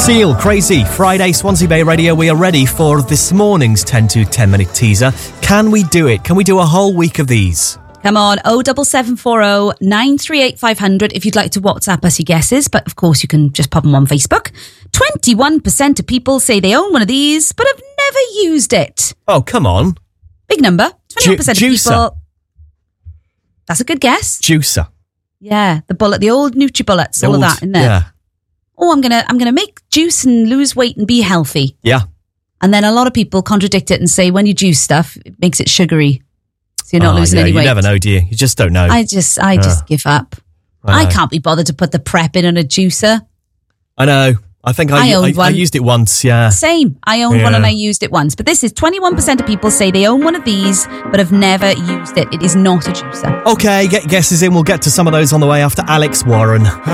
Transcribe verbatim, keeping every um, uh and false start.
Seal, Crazy, Friday, Swansea Bay Radio. We are ready for this morning's ten to ten minute teaser. Can we do it? Can we do a whole week of these? Come on, oh seven seven four oh nine three eight five hundred if you'd like to WhatsApp us your guesses, but of course you can just pop them on Facebook. twenty-one percent of people say they own one of these, but have never used it. Oh, come on. Big number. twenty-one percent Ju- of people. That's a good guess. Juicer. Yeah, the bullet, the old NutriBullets, all Old- of that in there. Yeah. Oh, I'm gonna, I'm gonna make juice and lose weight and be healthy. Yeah. And then a lot of people contradict it and say when you juice stuff, it makes it sugary, so you're not Oh, losing yeah, any you weight. never know, do you? You just don't know. I just, I just Yeah. give up. I I know. can't be bothered to put the prep in on a juicer. I know. I think I, I owned I, I one. used it once, yeah. Same. I owned one Yeah. and I used it once. But this is twenty-one percent of people say they own one of these but have never used it. It is not a juicer. Okay, get guesses in. We'll get to some of those on the way after Alex Warren.